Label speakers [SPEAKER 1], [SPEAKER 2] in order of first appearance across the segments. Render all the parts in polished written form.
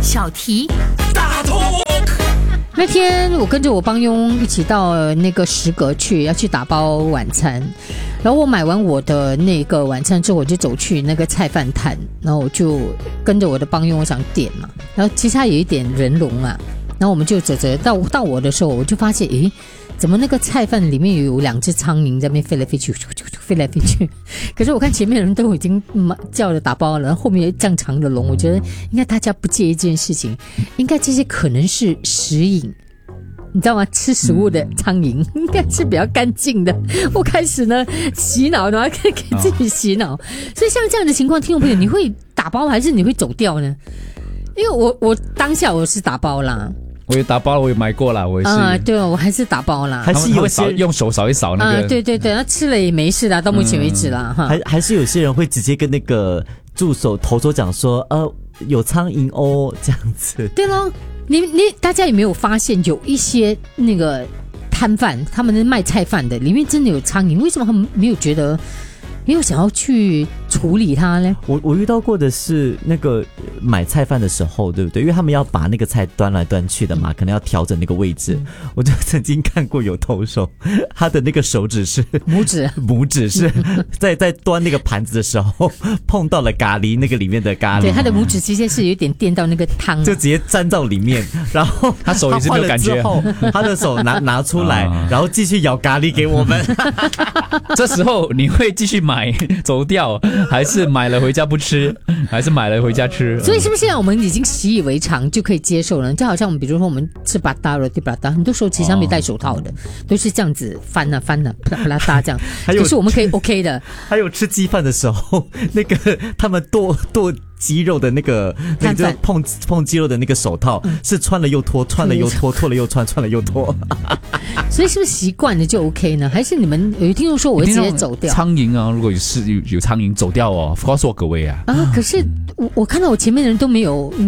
[SPEAKER 1] 小题
[SPEAKER 2] 大头。
[SPEAKER 3] 那天我跟着我帮佣一起到那个食阁去，要去打包晚餐。然后我买完我的那个晚餐之后，我就走去那个菜饭摊，然后我就跟着我的帮佣，我想点嘛。然后其实它有一点人龙啊，然后我们就走到我的时候，我就发现，诶，怎么那个菜饭里面有2只苍蝇在那边飞来飞去，飞来飞去？可是我看前面的人都已经叫了打包了，然后后面有这样长的龙，我觉得应该大家不介意这件事情，应该这些可能是食瘾。你知道吗？吃食物的苍蝇应该是比较干净的。我开始呢洗脑，然后给自己洗脑。所以像这样的情况，听众朋友，你会打包还是你会走掉呢？因为我当下我是打包啦。
[SPEAKER 2] 我也打包，我也买过啦，我也是。
[SPEAKER 3] 对，我还是打包啦。
[SPEAKER 2] 还是有些用手扫一扫那个。
[SPEAKER 3] 对，那吃了也没事啦，到目前为止啦。
[SPEAKER 4] 还是有些人会直接跟那个助手投手讲说，有苍蝇哦，这样子。
[SPEAKER 3] 对咯，大家有没有发现有一些那个摊贩，他们卖菜饭的里面真的有苍蝇？为什么他们没有想要去处理它呢？
[SPEAKER 4] 我遇到过的是那个买菜饭的时候，对不对？因为他们要把那个菜端来端去的嘛，可能要调整那个位置。我就曾经看过有投手，他的那个手指是
[SPEAKER 3] 拇指
[SPEAKER 4] 是在端那个盘子的时候碰到了咖喱，那个里面的咖喱。
[SPEAKER 3] 对，他的拇指直接是有点垫到那个汤，
[SPEAKER 4] 就直接沾到里面，然后
[SPEAKER 2] 他手也是没有感觉，
[SPEAKER 4] 他的手拿出来，然后继续舀咖喱给我们。
[SPEAKER 2] 这时候你会继续买走掉，还是买了回家不吃，还是买了回家吃？
[SPEAKER 3] 所以是不是现在我们已经习以为常，就可以接受了？就好像我们比如说我们吃巴达、roti prata，很多时候其实没戴手套的，都是这样子翻啊，啪啦哒这样。就是我们可以 OK 的。
[SPEAKER 4] 还有吃鸡饭的时候，那个他们剁鸡肉的那个碰鸡肉的那个手套，是穿了又脱，穿了又脱，脱了又穿，穿了又脱。
[SPEAKER 3] 所以是不是习惯了就 OK 呢？还是你们有听众说我会直接走掉？
[SPEAKER 2] 苍蝇啊，如果有苍蝇走掉哦，告诉我各位啊。
[SPEAKER 3] 可是我看到我前面的人都没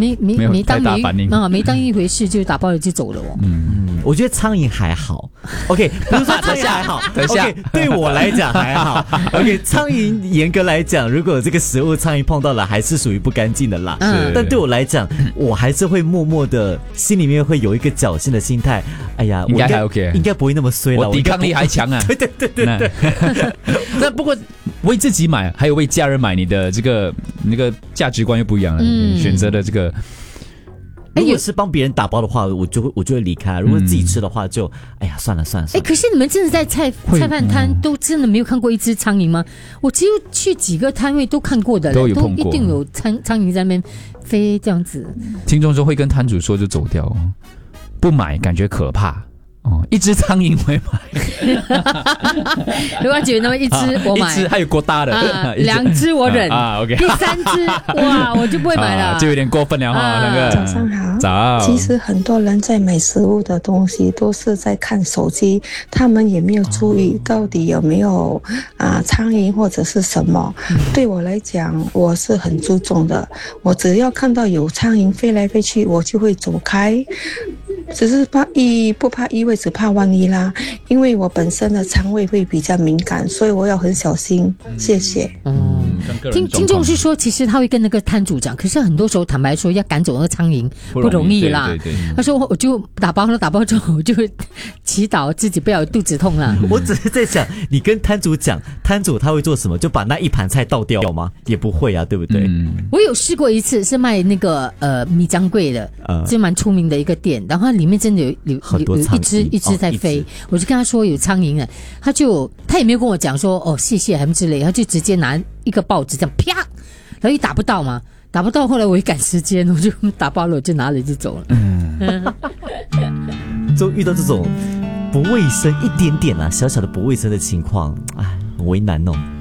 [SPEAKER 3] 当一回事，就打包了就走了哦。
[SPEAKER 4] 我觉得苍蝇还好。OK， 不是说苍蝇还好。OK， 对我来讲还好。OK， 苍蝇严格来讲，如果这个食物苍蝇碰到了，还是属于不干净的啦。但对我来讲，我还是会默默的，心里面会有一个侥幸的心态。哎呀，
[SPEAKER 2] 应该还 OK，
[SPEAKER 4] 应该不会那么衰了，
[SPEAKER 2] 我抵抗力还强啊。
[SPEAKER 4] 对。
[SPEAKER 2] 那不过为自己买，还有为家人买，你的这个那个价值观又不一样了。选择的这个。
[SPEAKER 4] 如果是帮别人打包的话，我就会离开。如果自己吃的话就，哎呀，算了。
[SPEAKER 3] 可是你们真的在菜饭摊都真的没有看过一只苍蝇吗？我只有去几个摊位都看过的，都一定有苍蝇在那边飞这样子。
[SPEAKER 2] 听众说会跟摊主说就走掉，不买感觉可怕。一只苍蝇会买。
[SPEAKER 3] 如果觉得那么一只我买，
[SPEAKER 2] 一只还有过大的
[SPEAKER 3] ，2只我忍
[SPEAKER 2] OK，
[SPEAKER 3] 第3只哇我就不会买了，
[SPEAKER 2] 就有点过分了哈。那个
[SPEAKER 5] 早上好，其实很多人在买食物的东西都是在看手机，他们也没有注意到底有没有苍蝇或者是什么。对我来讲，我是很注重的，我只要看到有苍蝇飞来飞去，我就会走开。只是不怕意外，只怕万一啦。因为我本身的肠胃会比较敏感，所以我要很小心。谢谢。
[SPEAKER 3] 听众是说，其实他会跟那个摊主讲，可是很多时候坦白说，要赶走那个苍蝇不容易啦。对。他说我就打包之后，我就会祈祷自己不要有肚子痛啦。
[SPEAKER 4] 我只是在想，你跟摊主讲，摊主他会做什么？就把那一盘菜倒掉吗？也不会啊，对不对？
[SPEAKER 3] 我有试过一次，是卖那个米浆柜的，就蛮出名的一个店，然后里面真的有一只在飞，我就跟他说有苍蝇了，他也没有跟我讲说谢谢还是之类，他就直接拿一个报纸这样啪，然后一打不到嘛，后来我也赶时间，我就打包了，我就拿了就走了。
[SPEAKER 4] 就遇到这种不卫生一点点小小的不卫生的情况，很为难哦。